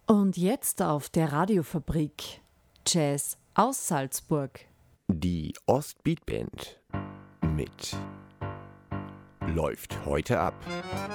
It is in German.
Und jetzt auf der Radiofabrik Jazz aus Salzburg. Die Ostbeat Band mit Läuft heute ab.